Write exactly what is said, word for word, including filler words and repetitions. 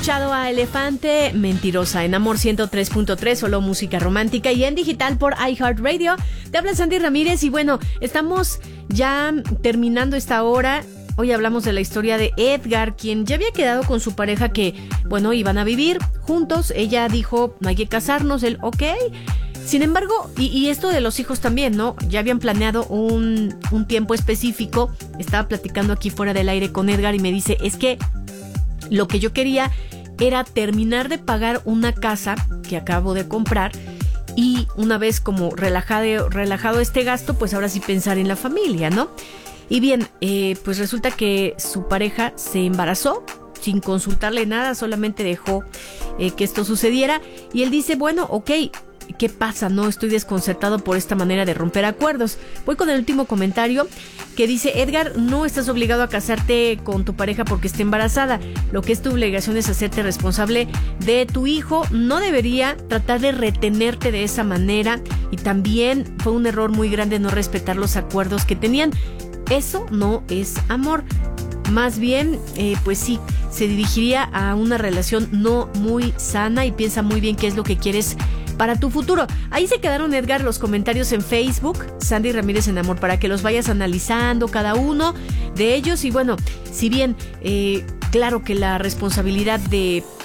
escuchado a Elefante, Mentirosa, en Amor ciento tres punto tres, solo música romántica, y en digital por iHeartRadio. Te habla Sandy Ramírez y bueno, estamos ya terminando esta hora. Hoy hablamos de la historia de Edgar, quien ya había quedado con su pareja que, bueno, iban a vivir juntos. Ella dijo, no hay que casarnos, él, ok. Sin embargo, y, y esto de los hijos también, ¿no? Ya habían planeado un, un tiempo específico. Estaba platicando aquí fuera del aire con Edgar y me dice, es que lo que yo quería era terminar de pagar una casa que acabo de comprar y una vez como relajado, relajado este gasto, pues ahora sí pensar en la familia, ¿no? Y bien, eh, pues resulta que su pareja se embarazó sin consultarle nada, solamente dejó eh, que esto sucediera y él dice, bueno, ok, ¿qué pasa? No estoy desconcertado por esta manera de romper acuerdos. Voy con el último comentario que dice, Edgar, no estás obligado a casarte con tu pareja porque esté embarazada. Lo que es tu obligación es hacerte responsable de tu hijo. No debería tratar de retenerte de esa manera y también fue un error muy grande no respetar los acuerdos que tenían. Eso no es amor. Más bien, eh, pues sí, se dirigiría a una relación no muy sana y piensa muy bien qué es lo que quieres para tu futuro. Ahí se quedaron, Edgar, los comentarios en Facebook, Sandy Ramírez en Amor, para que los vayas analizando cada uno de ellos. Y bueno, si bien, eh, claro que la responsabilidad de